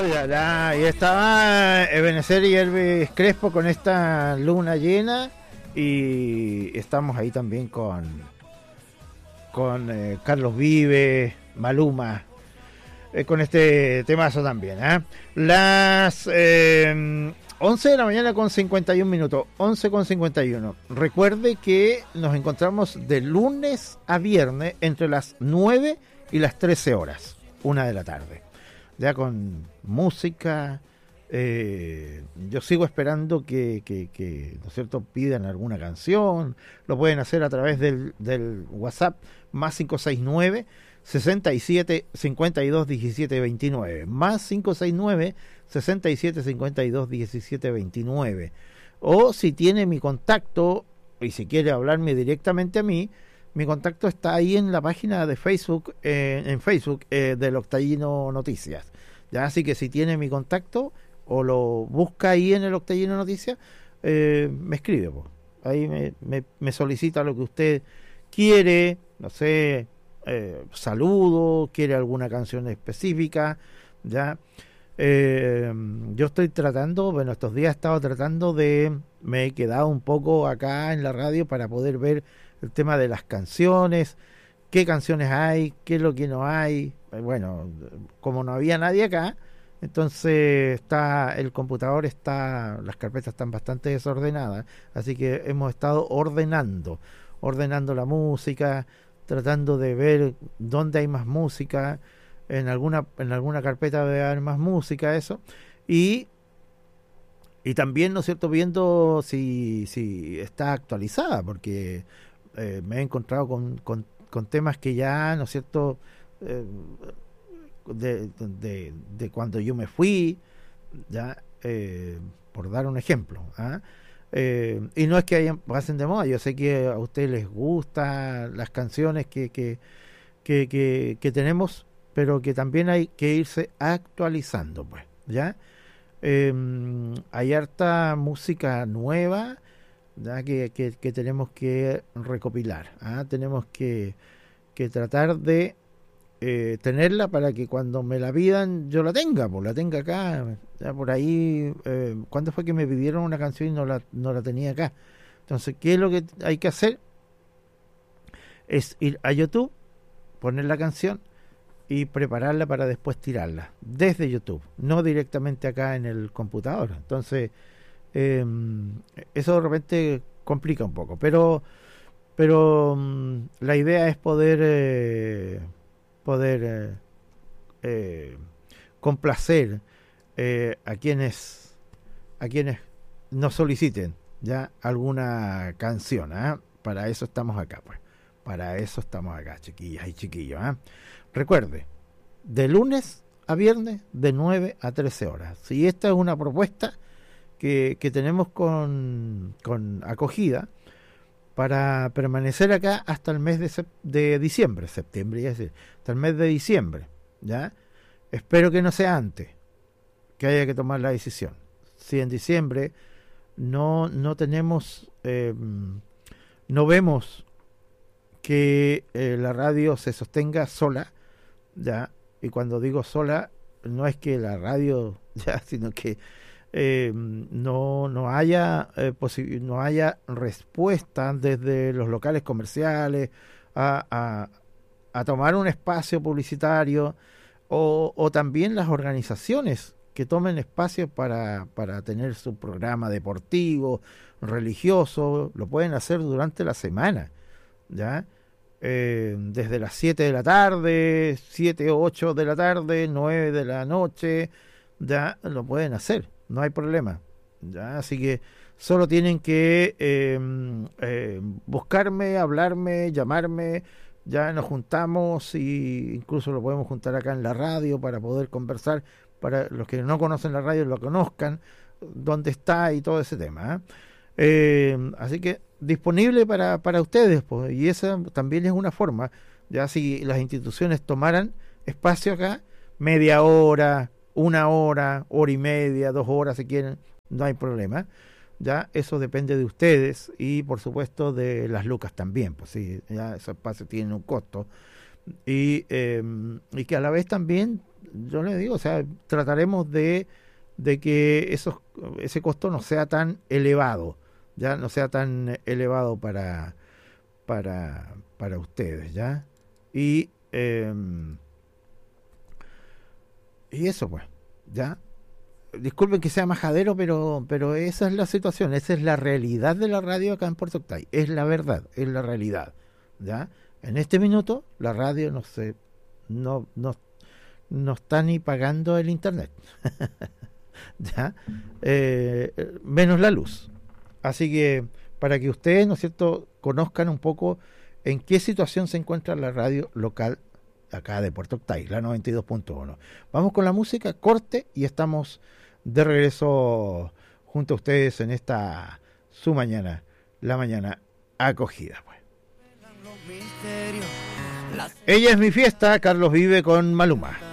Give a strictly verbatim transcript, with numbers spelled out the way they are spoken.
ya, ya, ahí estaba Ebenezer y Elvis Crespo con esta luna llena. Y estamos ahí también con con eh, Carlos Vives, Maluma, eh, con este temazo también. ¿eh? Las eh, once de la mañana con cincuenta y un minutos, once con cincuenta y uno. Recuerde que nos encontramos de lunes a viernes entre las nueve y las trece horas, una de la tarde. Ya con música, eh, yo sigo esperando que, que, que, ¿no es cierto?, pidan alguna canción. Lo pueden hacer a través del, del WhatsApp más cinco seis nueve, sesenta y siete, cincuenta y dos, diecisiete, veintinueve, más cinco seis nueve, sesenta y siete, cincuenta y dos, diecisiete, veintinueve. O si tiene mi contacto y si quiere hablarme directamente a mí, mi contacto está ahí en la página de Facebook, eh, en Facebook eh, del Octallino Noticias. Ya, así que si tiene mi contacto o lo busca ahí en el Octallino Noticias, eh, me escribe, pues. Ahí me, me, me solicita lo que usted quiere, no sé, eh, saludo, quiere alguna canción específica, ya. Eh, yo estoy tratando, bueno, estos días he estado tratando de, me he quedado un poco acá en la radio para poder ver el tema de las canciones, qué canciones hay, qué es lo que no hay. Bueno, como no había nadie acá, entonces está el computador, está, las carpetas están bastante desordenadas, así que hemos estado ordenando, ordenando la música, tratando de ver dónde hay más música, en alguna, en alguna carpeta debe haber más música, eso, y y también, ¿no es cierto?, viendo si, si está actualizada, porque eh, me he encontrado con, con, con temas que ya, ¿no es cierto?, eh, de, de, de cuando yo me fui, ya, eh, por dar un ejemplo, ¿eh? Eh, y no es que hayan, pasen de moda, yo sé que a ustedes les gustan las canciones que, que, que, que, que tenemos, pero que también hay que irse actualizando, pues, ¿ya? Eh, hay harta música nueva, ¿ya? Que, que, que tenemos que recopilar, ¿ah? Tenemos que, que tratar de eh, tenerla para que cuando me la pidan yo la tenga, pues la tenga acá. Ya por ahí, eh, ¿cuándo fue que me pidieron una canción y no la, no la tenía acá? Entonces, ¿qué es lo que hay que hacer? Es ir a YouTube, poner la canción y prepararla para después tirarla desde YouTube, no directamente acá en el computador. Entonces, eh, eso de repente complica un poco, pero pero um, la idea es poder eh, poder eh, eh, complacer eh, a quienes a quienes nos soliciten ya alguna canción, ¿eh? Para eso estamos acá, pues. Para eso estamos acá, chiquillas y chiquillos, ¿eh? Recuerde, de lunes a viernes, de nueve a trece horas. Si esta es una propuesta que, que tenemos con, con acogida para permanecer acá hasta el mes de, sep- de diciembre, septiembre, es decir, hasta el mes de diciembre, ¿ya? Espero que no sea antes, que haya que tomar la decisión. Si en diciembre no, no tenemos, eh, no vemos que eh, la radio se sostenga sola, ya, y cuando digo sola, no es que la radio, ya, sino que eh, no, no haya eh, posi- no haya respuesta desde los locales comerciales a, a, a tomar un espacio publicitario, o, o también las organizaciones que tomen espacios para, para tener su programa deportivo, religioso, lo pueden hacer durante la semana, ¿ya? Eh, desde las siete de la tarde, siete o ocho de la tarde, nueve de la noche, ya lo pueden hacer, no hay problema, ya. Así que solo tienen que eh, eh, buscarme, hablarme, llamarme, ya nos juntamos, y incluso lo podemos juntar acá en la radio para poder conversar, para los que no conocen la radio lo conozcan, dónde está y todo ese tema, ¿eh? Eh, así que disponible para, para ustedes, pues, y esa también es una forma, ya, si las instituciones tomaran espacio acá, media hora, una hora, hora y media, dos horas si quieren, no hay problema, ya, eso depende de ustedes y por supuesto de las lucas también, pues sí, ya esos espacios tienen un costo, y, eh, y que a la vez también yo le digo, o sea, trataremos de, de que esos, ese costo no sea tan elevado, ya no sea tan elevado para, para, para ustedes, ¿ya? Y, eh, y eso, pues, ¿ya? Disculpen que sea majadero, pero, pero esa es la situación, esa es la realidad de la radio acá en Puerto Octay, es la verdad, es la realidad, ¿ya? En este minuto, la radio no se, no, no, no está ni pagando el internet, ¿ya? Eh, menos la luz. Así que, para que ustedes, ¿no es cierto?, conozcan un poco en qué situación se encuentra la radio local acá de Puerto Octay, la noventa y dos punto uno. Vamos con la música, corte, y estamos de regreso junto a ustedes en esta su mañana, la mañana acogida, pues. Ella es mi fiesta, Carlos Vive con Maluma.